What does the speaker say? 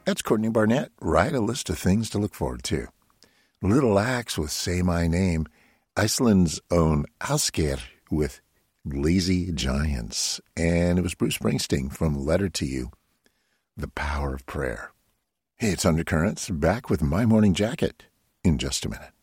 That's Courtney Barnett. Write a list of things to look forward to. Little Axe with Say My Name. Iceland's own Ásgeir with Lazy Giants. And it was Bruce Springsteen from Letter to You, The Power of Prayer. Hey, it's Undercurrents, back with My Morning Jacket in just a minute.